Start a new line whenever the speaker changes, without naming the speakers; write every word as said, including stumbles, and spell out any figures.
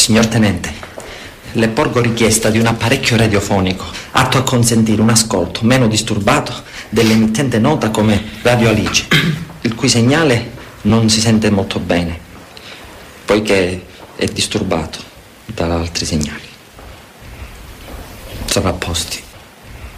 Signor Tenente, le porgo richiesta di un apparecchio radiofonico atto a consentire un ascolto meno disturbato dell'emittente nota come Radio Alice, il cui segnale non si sente molto bene, poiché è disturbato da altri segnali sovrapposti.